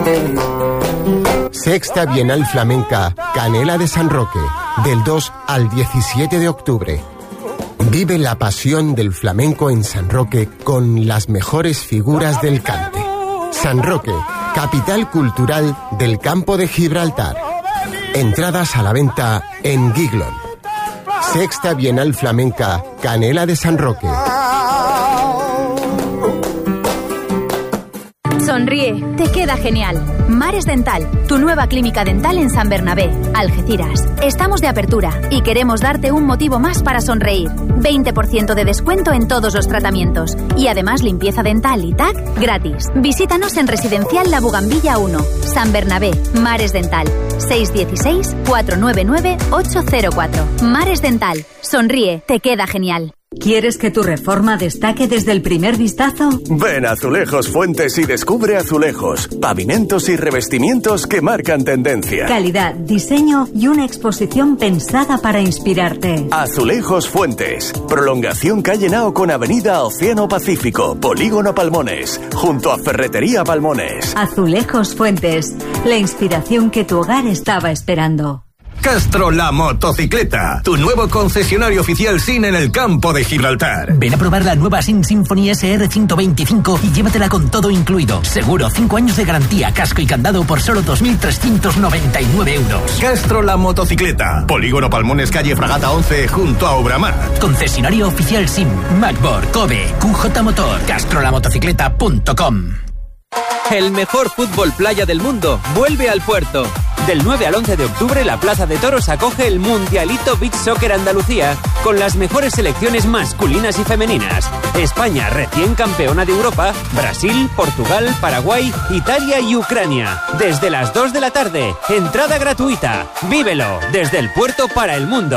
Sexta Bienal Flamenca Canela de San Roque, del 2 al 17 de octubre. Vive la pasión del flamenco en San Roque con las mejores figuras del cante. San Roque, capital cultural del Campo de Gibraltar. Entradas a la venta en Giglon. Sexta Bienal Flamenca Canela de San Roque. Sonríe, te queda genial. Mares Dental, tu nueva clínica dental en San Bernabé, Algeciras. Estamos de apertura y queremos darte un motivo más para sonreír. 20% de descuento en todos los tratamientos. Y además limpieza dental y TAC gratis. Visítanos en Residencial La Bugambilla 1, San Bernabé, Mares Dental. 616-499-804. Mares Dental, sonríe, te queda genial. ¿Quieres que tu reforma destaque desde el primer vistazo? Ven a Azulejos Fuentes y descubre azulejos, pavimentos y revestimientos que marcan tendencia. Calidad, diseño y una exposición pensada para inspirarte. Azulejos Fuentes. Prolongación calle Nao con avenida Océano Pacífico, Polígono Palmones, junto a Ferretería Palmones. Azulejos Fuentes. La inspiración que tu hogar estaba esperando. Castro La Motocicleta, tu nuevo concesionario oficial SIN en el Campo de Gibraltar. Ven a probar la nueva SIN Symphony SR 125 y llévatela con todo incluido. Seguro, 5 años de garantía, casco y candado por solo 2.399 euros. Castro La Motocicleta, Polígono Palmones, calle Fragata 11, junto a Obramat. Concesionario oficial SIN, Macbor, Kobe, QJ Motor, castrolamotocicleta.com. El mejor fútbol playa del mundo vuelve al puerto. Del 9 al 11 de octubre, la Plaza de Toros acoge el Mundialito Beach Soccer Andalucía con las mejores selecciones masculinas y femeninas. España, recién campeona de Europa, Brasil, Portugal, Paraguay, Italia y Ucrania. Desde las 2 de la tarde, entrada gratuita. Vívelo desde el puerto para el mundo.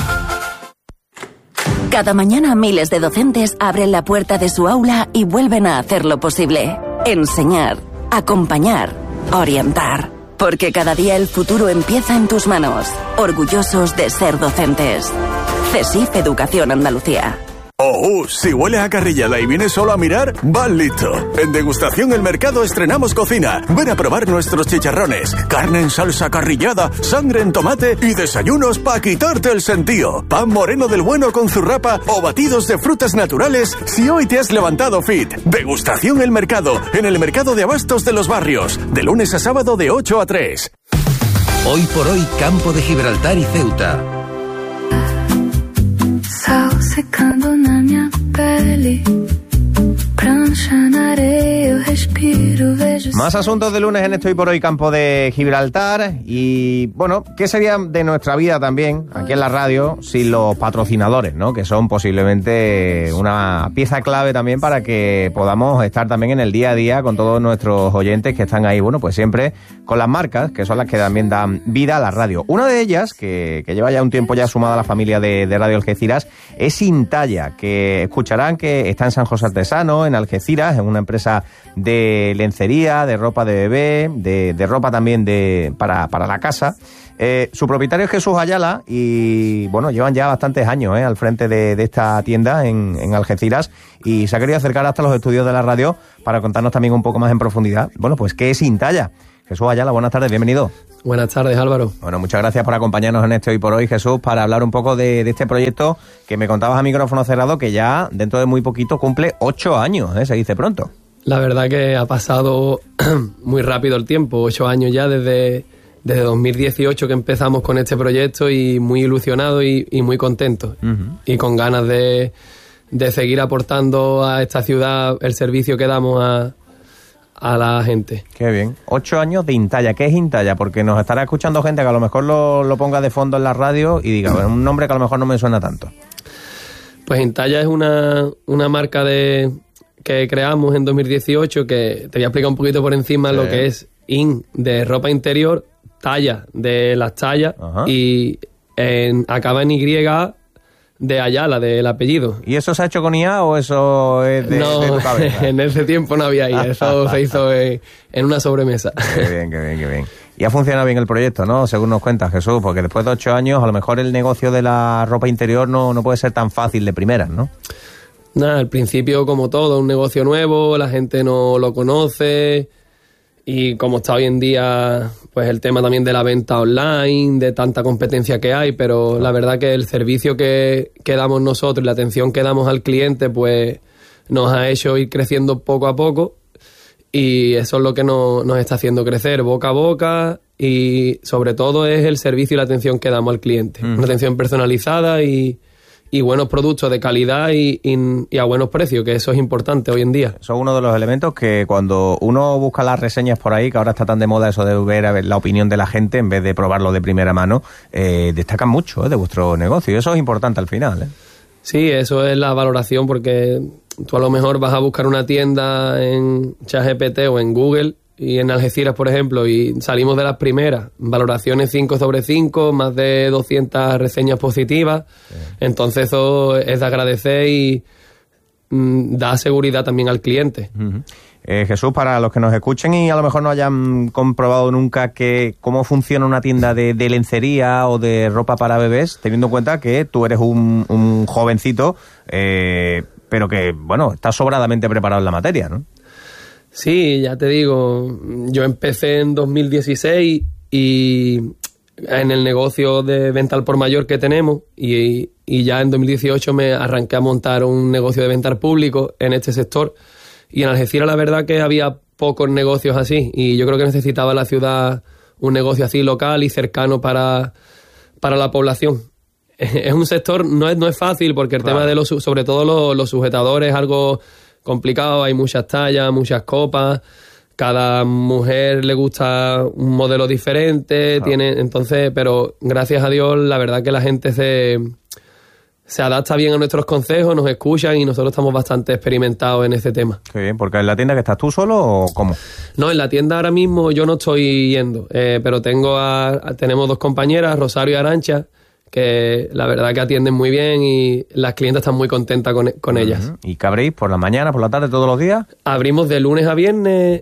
Cada mañana miles de docentes abren la puerta de su aula y vuelven a hacer lo posible. Enseñar, acompañar, orientar. Porque cada día el futuro empieza en tus manos. Orgullosos de ser docentes. CESIF Educación Andalucía. Si huele a carrillada y vienes solo a mirar, vas listo. En Degustación El Mercado estrenamos cocina. Ven a probar nuestros chicharrones, carne en salsa carrillada, sangre en tomate y desayunos para quitarte el sentido. Pan moreno del bueno con zurrapa o batidos de frutas naturales si hoy te has levantado fit. Degustación El Mercado, en el Mercado de Abastos de los Barrios, de lunes a sábado de 8 a 3. Hoy por hoy, Campo de Gibraltar y Ceuta. Sol secando na minha pele, prancha na areia, eu respiro, vejo. Más asuntos de lunes en Estoy por Hoy, Campo de Gibraltar. Y bueno, ¿qué sería de nuestra vida también aquí en la radio sin los patrocinadores, ¿no? Que son posiblemente una pieza clave también para que podamos estar también en el día a día con todos nuestros oyentes que están ahí, bueno, pues siempre con las marcas, que son las que también dan vida a la radio. Una de ellas, que lleva ya un tiempo ya sumada a la familia de Radio Algeciras, es Intalla, que escucharán que está en San José Artesano, en Algeciras, en una empresa de lencería, de ropa de bebé, de ropa también para la casa. Su propietario es Jesús Ayala y, bueno, llevan ya bastantes años al frente de esta tienda en Algeciras y se ha querido acercar hasta los estudios de la radio para contarnos también un poco más en profundidad, bueno, pues ¿qué es Intalla? Jesús Ayala, buenas tardes, bienvenido. Buenas tardes, Álvaro. Bueno, muchas gracias por acompañarnos en Hoy por Hoy, Jesús, para hablar un poco de este proyecto que me contabas a micrófono cerrado que ya dentro de muy poquito cumple 8 años, se dice pronto. La verdad que ha pasado muy rápido el tiempo, 8 años ya desde 2018 que empezamos con este proyecto y muy ilusionados y muy contentos. Uh-huh. Y con ganas de seguir aportando a esta ciudad el servicio que damos a la gente. Qué bien. 8 años de Intalla. ¿Qué es Intalla? Porque nos estará escuchando gente que a lo mejor lo ponga de fondo en la radio y diga, bueno, un nombre que a lo mejor no me suena tanto. Pues Intalla es una marca que creamos en 2018 que te voy a explicar un poquito por encima lo que es de ropa interior, talla de las tallas. Ajá. Y acaba en Y de Ayala, del apellido. ¿Y eso se ha hecho con IA o eso es de tu cabeza? En ese tiempo no había IA, eso se hizo en una sobremesa. Qué bien. Y ha funcionado bien el proyecto, ¿no? Según nos cuentas, Jesús, porque después de 8 años a lo mejor el negocio de la ropa interior no puede ser tan fácil de primeras, ¿no? Nada, al principio como todo, un negocio nuevo, la gente no lo conoce Y como está hoy en día, pues el tema también de la venta online, de tanta competencia que hay, pero la verdad que el servicio que damos nosotros y la atención que damos al cliente, pues nos ha hecho ir creciendo poco a poco, y eso es lo que nos está haciendo crecer boca a boca, y sobre todo es el servicio y la atención que damos al cliente. Una atención personalizada y buenos productos de calidad y a buenos precios, que eso es importante hoy en día. Eso es uno de los elementos que cuando uno busca las reseñas por ahí, que ahora está tan de moda eso de ver a ver la opinión de la gente en vez de probarlo de primera mano, destacan mucho de vuestro negocio, y eso es importante al final, ¿eh? Sí, eso es la valoración, porque tú a lo mejor vas a buscar una tienda en ChatGPT o en Google, y en Algeciras, por ejemplo, y salimos de las primeras, valoraciones 5 sobre 5, más de 200 reseñas positivas. Sí. Entonces eso es de agradecer y da seguridad también al cliente. Uh-huh. Jesús, para los que nos escuchen y a lo mejor no hayan comprobado nunca cómo funciona una tienda de lencería o de ropa para bebés, teniendo en cuenta que tú eres un jovencito, pero que, bueno, estás sobradamente preparado en la materia, ¿no? Sí, ya te digo, yo empecé en 2016 y en el negocio de venta al por mayor que tenemos, y ya en 2018 me arranqué a montar un negocio de venta al público en este sector, y en Algeciras la verdad que había pocos negocios así, y yo creo que necesitaba la ciudad un negocio así local y cercano para la población. Es un sector, no es fácil, porque el tema de sobre todo los sujetadores es algo complicado, hay muchas tallas, muchas copas, cada mujer le gusta un modelo diferente, entonces, pero gracias a Dios la verdad que la gente se adapta bien a nuestros consejos, nos escuchan, y nosotros estamos bastante experimentados en este tema. Qué bien, porque en la tienda que estás tú solo o cómo. No, en la tienda ahora mismo yo no estoy yendo, pero tenemos 2 compañeras, Rosario y Arancha, que la verdad que atienden muy bien y las clientas están muy contentas con ellas. ¿Y qué abrís por la mañana, por la tarde, todos los días? Abrimos de lunes a viernes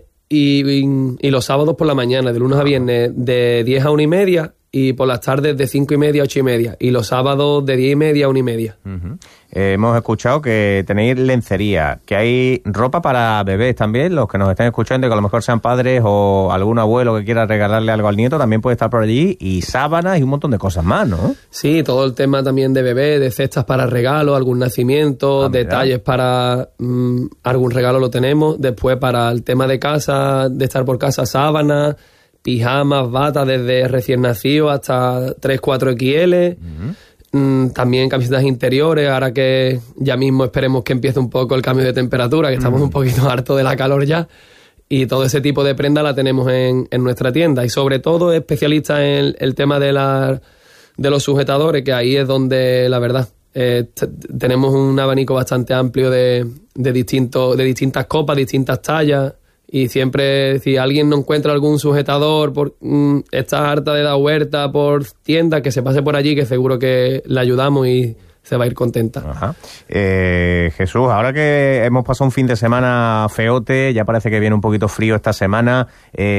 y los sábados por la mañana, de lunes a viernes de 10 a 1:30, y por las tardes de 5:30 a 8:30, y los sábados de 10:30 a 1:30. Uh-huh. Hemos escuchado que tenéis lencería, que hay ropa para bebés también. Los que nos estén escuchando, que a lo mejor sean padres o algún abuelo que quiera regalarle algo al nieto, también puede estar por allí, y sábanas y un montón de cosas más, ¿no? Sí, todo el tema también de bebé, de cestas para regalo, algún nacimiento, detalles para algún regalo lo tenemos. Después para el tema de casa, de estar por casa, sábanas, pijamas, batas desde recién nacido hasta 3-4 XL. También camisetas interiores, ahora que ya mismo esperemos que empiece un poco el cambio de temperatura, que estamos un poquito hartos de la calor ya, y todo ese tipo de prenda la tenemos en nuestra tienda, y sobre todo especialista en el tema de los sujetadores, que ahí es donde la verdad tenemos un abanico bastante amplio de distintas copas, distintas tallas. Y siempre, si alguien no encuentra algún sujetador, está harta de dar huerta por tienda, que se pase por allí, que seguro que le ayudamos y se va a ir contenta. Ajá. Jesús, ahora que hemos pasado un fin de semana feote, ya parece que viene un poquito frío esta semana,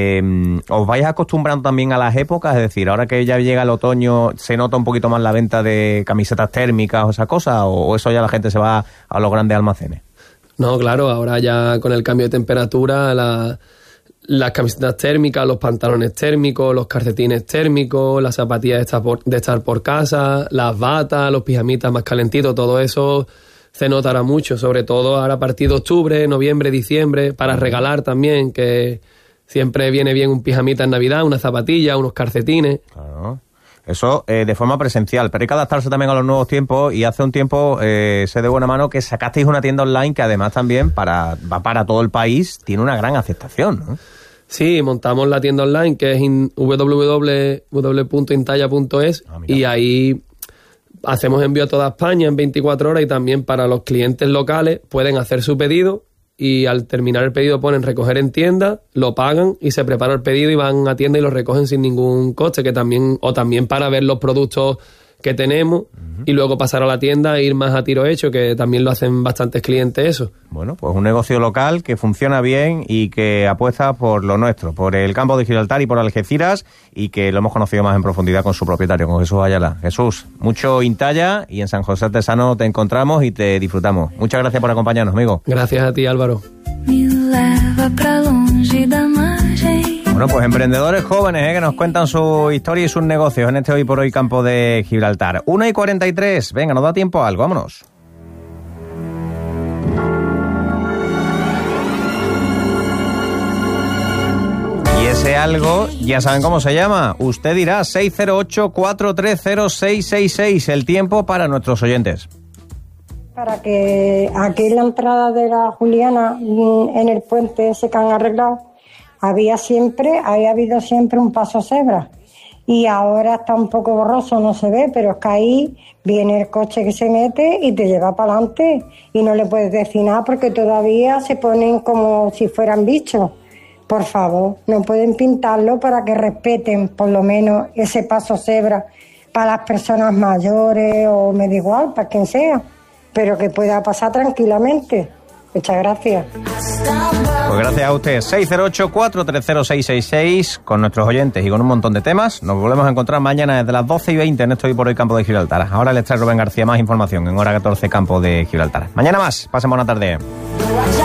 ¿os vais acostumbrando también a las épocas? Es decir, ahora que ya llega el otoño, ¿se nota un poquito más la venta de camisetas térmicas o esa cosa? ¿O eso ya la gente se va a los grandes almacenes? No, claro, ahora ya con el cambio de temperatura, las camisetas térmicas, los pantalones térmicos, los calcetines térmicos, las zapatillas de estar por casa, las batas, los pijamitas más calentitos, todo eso se notará mucho, sobre todo ahora a partir de octubre, noviembre, diciembre, para regalar también, que siempre viene bien un pijamita en Navidad, una zapatilla, unos calcetines. Claro. Eso de forma presencial, pero hay que adaptarse también a los nuevos tiempos, y hace un tiempo sé de buena mano que sacasteis una tienda online que además también va para todo el país, tiene una gran aceptación, ¿no? Sí, montamos la tienda online, que es www.intalla.es, y ahí hacemos envío a toda España en 24 horas, y también para los clientes locales pueden hacer su pedido, y al terminar el pedido ponen recoger en tienda, lo pagan y se prepara el pedido y van a tienda y lo recogen sin ningún coste, que también para ver los productos que tenemos y luego pasar a la tienda e ir más a tiro hecho, que también lo hacen bastantes clientes eso. Bueno, pues un negocio local que funciona bien y que apuesta por lo nuestro, por el campo de Gibraltar y por Algeciras, y que lo hemos conocido más en profundidad con su propietario, con Jesús Ayala. Jesús, mucho Intalla, y en San José Artesano te encontramos y te disfrutamos. Muchas gracias por acompañarnos, amigo. Gracias a ti, Álvaro. me leva pra longe da margem. Bueno, pues emprendedores jóvenes que nos cuentan su historia y sus negocios en este Hoy por Hoy Campo de Gibraltar. 1:43. Venga, nos da tiempo a algo, vámonos. Y ese algo, ya saben cómo se llama. Usted dirá 608-430-666. El tiempo para nuestros oyentes. Para que aquí en la entrada de la Juliana, en el puente ese que han arreglado, había habido siempre un paso cebra. Y ahora está un poco borroso, no se ve, pero es que ahí viene el coche que se mete y te lleva para adelante. Y no le puedes decir nada porque todavía se ponen como si fueran bichos. Por favor, no pueden pintarlo para que respeten por lo menos ese paso cebra para las personas mayores o me da igual, para quien sea, pero que pueda pasar tranquilamente. Muchas gracias. Pues gracias a usted. 608-430-666 con nuestros oyentes y con un montón de temas. Nos volvemos a encontrar mañana desde las 12:20 en Esto Hoy por Hoy Campo de Gibraltar. Ahora les trae Rubén García más información en hora 14 Campo de Gibraltar. Mañana más. Pasen buena tarde.